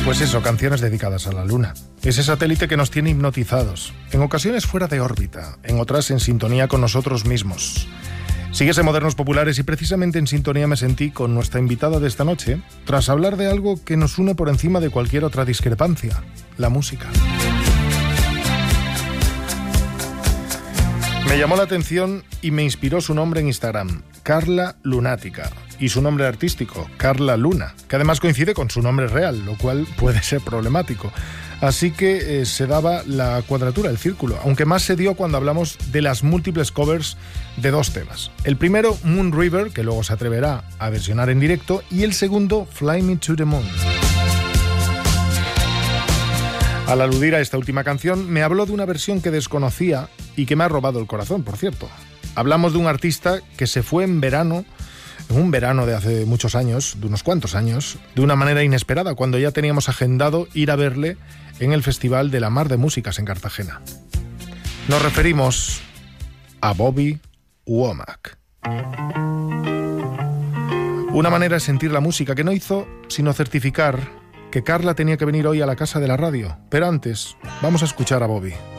Pues eso, canciones dedicadas a la Luna. Ese satélite que nos tiene hipnotizados, en ocasiones fuera de órbita, en otras en sintonía con nosotros mismos. Sigues en Modernos Populares y precisamente en sintonía me sentí con nuestra invitada de esta noche, tras hablar de algo que nos une por encima de cualquier otra discrepancia, la música. Me llamó la atención y me inspiró su nombre en Instagram, Carla Lunática, y su nombre artístico, Carla Luna, que además coincide con su nombre real, lo cual puede ser problemático. Así que se daba la cuadratura, el círculo, aunque más se dio cuando hablamos de las múltiples covers de dos temas. El primero, Moon River, que luego se atreverá a versionar en directo, y el segundo, Fly Me to the Moon. Al aludir a esta última canción, me habló de una versión que desconocía y que me ha robado el corazón, por cierto. Hablamos de un artista que se fue en un verano de hace muchos años, de unos cuantos años, de una manera inesperada, cuando ya teníamos agendado ir a verle en el Festival de la Mar de Músicas en Cartagena. Nos referimos a Bobby Womack. Una manera de sentir la música que no hizo sino certificar que Carla tenía que venir hoy a la casa de la radio. Pero antes, vamos a escuchar a Bobby.